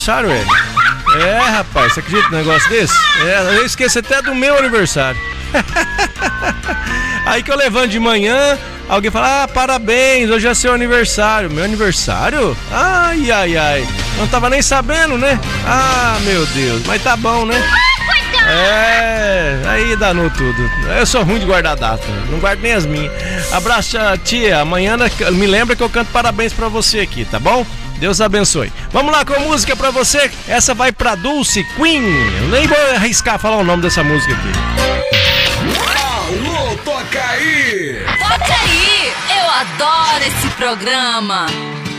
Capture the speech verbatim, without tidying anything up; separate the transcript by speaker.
Speaker 1: aniversário, é? É, rapaz, você acredita num negócio desse? É, eu esqueço até do meu aniversário. Aí que eu levanto de manhã, alguém fala, ah, parabéns, hoje é seu aniversário. Meu aniversário? Ai, ai, ai. Não tava nem sabendo, né? Ah, meu Deus, mas tá bom, né? É, aí danou tudo. Eu sou ruim de guardar data, não guardo nem as minhas. Abraço, tia. Amanhã me lembra que eu canto parabéns pra você aqui, tá bom? Deus abençoe. Vamos lá com a música pra você. Essa vai pra Dulce Queen. Eu nem vou arriscar falar o nome dessa música aqui.
Speaker 2: Alô, toca aí!
Speaker 3: Toca aí! Eu adoro esse programa.